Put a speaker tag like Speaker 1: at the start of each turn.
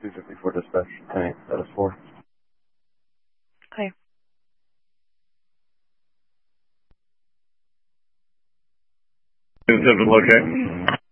Speaker 1: 254 dispatch, 10-8, status 4.
Speaker 2: Okay.
Speaker 3: Symptom located.